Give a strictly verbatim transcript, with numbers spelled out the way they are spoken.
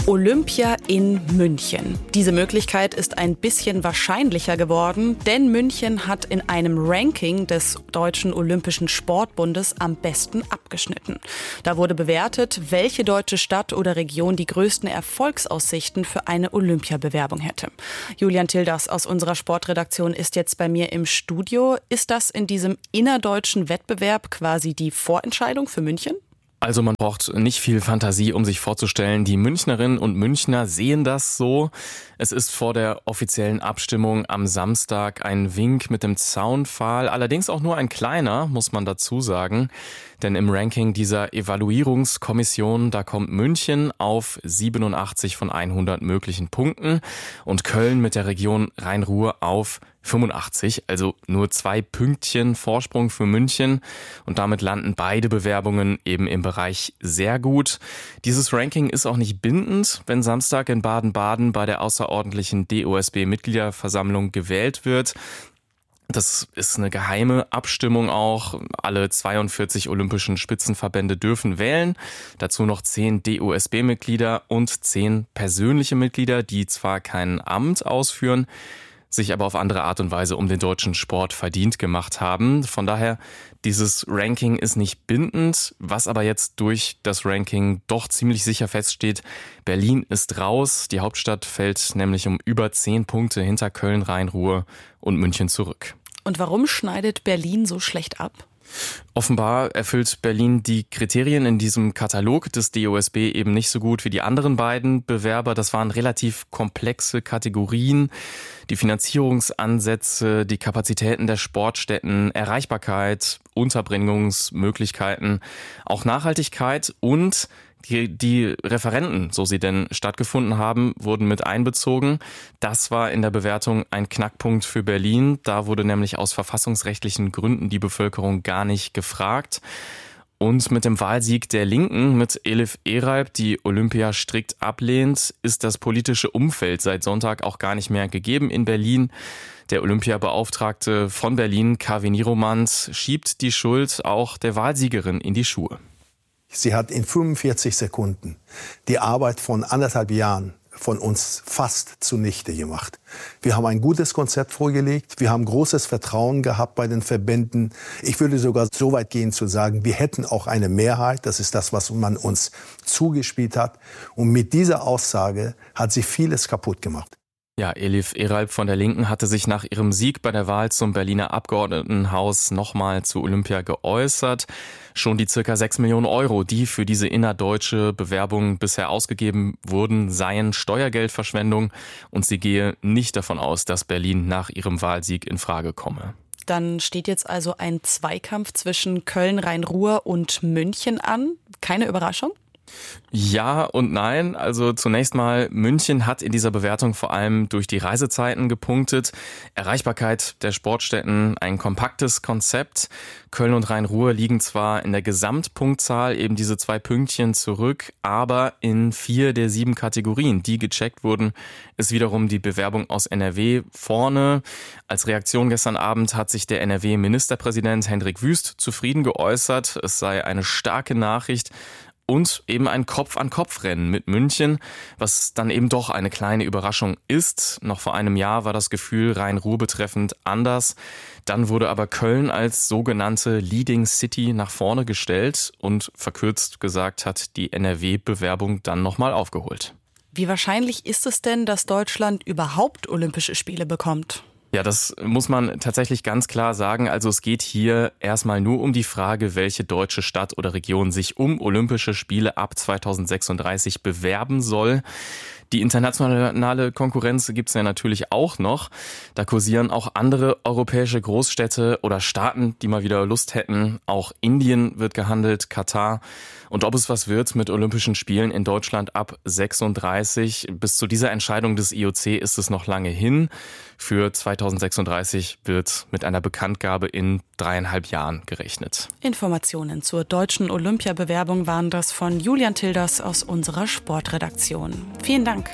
Olympia in München. Diese Möglichkeit ist ein bisschen wahrscheinlicher geworden, denn München hat in einem Ranking des Deutschen Olympischen Sportbundes am besten abgeschnitten. Da wurde bewertet, welche deutsche Stadt oder Region die größten Erfolgsaussichten für eine Olympiabewerbung hätte. Julian Tildas aus unserer Sportredaktion ist jetzt bei mir im Studio. Ist das in diesem innerdeutschen Wettbewerb quasi die Vorentscheidung für München? Also man braucht nicht viel Fantasie, um sich vorzustellen, die Münchnerinnen und Münchner sehen das so. Es ist vor der offiziellen Abstimmung am Samstag ein Wink mit dem Zaunpfahl, allerdings auch nur ein kleiner, muss man dazu sagen. Denn im Ranking dieser Evaluierungskommission, da kommt München auf siebenundachtzig von hundert möglichen Punkten und Köln mit der Region Rhein-Ruhr auf fünfundachtzig, also nur zwei Pünktchen Vorsprung für München und damit landen beide Bewerbungen eben im Bereich sehr gut. Dieses Ranking ist auch nicht bindend, wenn Samstag in Baden-Baden bei der außerordentlichen D O S B-Mitgliederversammlung gewählt wird. Das ist eine geheime Abstimmung auch. Alle zweiundvierzig olympischen Spitzenverbände dürfen wählen. Dazu noch zehn D O S B-Mitglieder und zehn persönliche Mitglieder, die zwar kein Amt ausführen, sich aber auf andere Art und Weise um den deutschen Sport verdient gemacht haben. Von daher, dieses Ranking ist nicht bindend, was aber jetzt durch das Ranking doch ziemlich sicher feststeht. Berlin ist raus, die Hauptstadt fällt nämlich um über zehn Punkte hinter Köln, Rhein-Ruhr und München zurück. Und warum schneidet Berlin so schlecht ab? Offenbar erfüllt Berlin die Kriterien in diesem Katalog des D O S B eben nicht so gut wie die anderen beiden Bewerber. Das waren relativ komplexe Kategorien. Die Finanzierungsansätze, die Kapazitäten der Sportstätten, Erreichbarkeit, Unterbringungsmöglichkeiten, auch Nachhaltigkeit und Die, die Referenten, so sie denn stattgefunden haben, wurden mit einbezogen. Das war in der Bewertung ein Knackpunkt für Berlin. Da wurde nämlich aus verfassungsrechtlichen Gründen die Bevölkerung gar nicht gefragt. Und mit dem Wahlsieg der Linken, mit Elif Eralp, die Olympia strikt ablehnt, ist das politische Umfeld seit Sonntag auch gar nicht mehr gegeben in Berlin. Der Olympiabeauftragte von Berlin, Kaveh Niromand, schiebt die Schuld auch der Wahlsiegerin in die Schuhe. Sie hat in fünfundvierzig Sekunden die Arbeit von anderthalb Jahren von uns fast zunichte gemacht. Wir haben ein gutes Konzept vorgelegt. Wir haben großes Vertrauen gehabt bei den Verbänden. Ich würde sogar so weit gehen zu sagen, wir hätten auch eine Mehrheit. Das ist das, was man uns zugespielt hat. Und mit dieser Aussage hat sie vieles kaputt gemacht. Ja, Elif Eralp von der Linken hatte sich nach ihrem Sieg bei der Wahl zum Berliner Abgeordnetenhaus nochmal zu Olympia geäußert. Schon die circa sechs Millionen Euro, die für diese innerdeutsche Bewerbung bisher ausgegeben wurden, seien Steuergeldverschwendung und sie gehe nicht davon aus, dass Berlin nach ihrem Wahlsieg in Frage komme. Dann steht jetzt also ein Zweikampf zwischen Köln, Rhein-Ruhr und München an. Keine Überraschung? Ja und nein. Also zunächst mal, München hat in dieser Bewertung vor allem durch die Reisezeiten gepunktet. Erreichbarkeit der Sportstätten, ein kompaktes Konzept. Köln und Rhein-Ruhr liegen zwar in der Gesamtpunktzahl eben diese zwei Pünktchen zurück, aber in vier der sieben Kategorien, die gecheckt wurden, ist wiederum die Bewerbung aus N R W vorne. Als Reaktion gestern Abend hat sich der N R W-Ministerpräsident Hendrik Wüst zufrieden geäußert. Es sei eine starke Nachricht. Und eben ein Kopf-an-Kopf-Rennen mit München, was dann eben doch eine kleine Überraschung ist. Noch vor einem Jahr war das Gefühl Rhein-Ruhr betreffend anders. Dann wurde aber Köln als sogenannte Leading City nach vorne gestellt und verkürzt gesagt hat die N R W-Bewerbung dann nochmal aufgeholt. Wie wahrscheinlich ist es denn, dass Deutschland überhaupt Olympische Spiele bekommt? Ja, das muss man tatsächlich ganz klar sagen. Also es geht hier erstmal nur um die Frage, welche deutsche Stadt oder Region sich um Olympische Spiele ab zweitausendsechsunddreißig bewerben soll. Die internationale Konkurrenz gibt's ja natürlich auch noch. Da kursieren auch andere europäische Großstädte oder Staaten, die mal wieder Lust hätten. Auch Indien wird gehandelt, Katar. Und ob es was wird mit Olympischen Spielen in Deutschland ab sechsunddreißig, bis zu dieser Entscheidung des I O C ist es noch lange hin. Für zweitausendsechsunddreißig wird mit einer Bekanntgabe in dreieinhalb Jahren gerechnet. Informationen zur deutschen Olympiabewerbung waren das von Julian Tildas aus unserer Sportredaktion. Vielen Dank.